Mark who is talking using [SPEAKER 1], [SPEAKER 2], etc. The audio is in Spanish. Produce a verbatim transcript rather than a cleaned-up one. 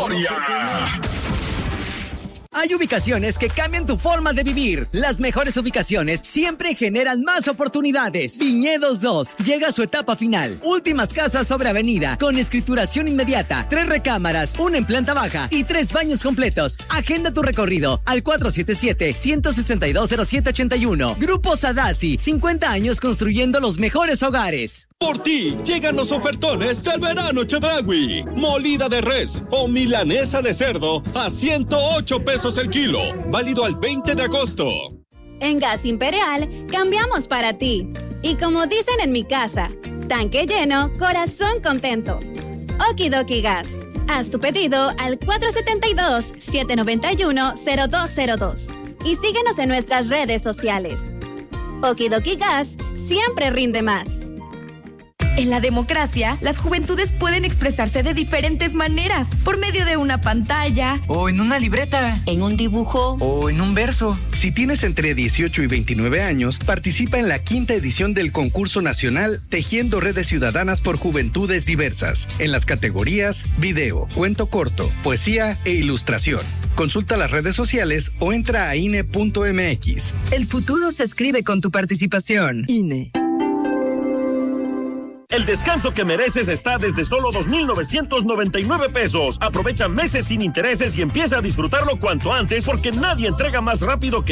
[SPEAKER 1] historia.
[SPEAKER 2] Hay ubicaciones que cambian tu forma de vivir. Las mejores ubicaciones siempre generan más oportunidades. Viñedos dos llega a su etapa final. Últimas casas sobre avenida, con escrituración inmediata, tres recámaras, una en planta baja y tres baños completos. Agenda tu recorrido al cuatro siete siete, uno seis dos, cero siete ocho uno. Grupo Sadasi, cincuenta años construyendo los mejores hogares.
[SPEAKER 3] Por ti, llegan los ofertones del verano Chedraui. Molida de res o milanesa de cerdo a ciento ocho pesos el kilo. Válido al veinte de agosto.
[SPEAKER 4] En Gas Imperial, cambiamos para ti. Y como dicen en mi casa, tanque lleno, corazón contento. Okidoki Gas. Haz tu pedido al cuatro siete dos, siete nueve uno, cero dos cero dos. Y síguenos en nuestras redes sociales. Okidoki Gas siempre rinde más.
[SPEAKER 5] En la democracia, las juventudes pueden expresarse de diferentes maneras, por medio de una pantalla,
[SPEAKER 6] o en una libreta,
[SPEAKER 7] en un dibujo,
[SPEAKER 6] o en un verso.
[SPEAKER 8] Si tienes entre dieciocho y veintinueve años, participa en la quinta edición del concurso nacional Tejiendo Redes Ciudadanas por Juventudes Diversas, en las categorías video, cuento corto, poesía e ilustración. Consulta las redes sociales o entra a I N E punto M X.
[SPEAKER 9] El futuro se escribe con tu participación. I N E.
[SPEAKER 10] El descanso que mereces está desde solo dos mil novecientos noventa y nueve pesos. Aprovecha meses sin intereses y empieza a disfrutarlo cuanto antes porque nadie entrega más rápido que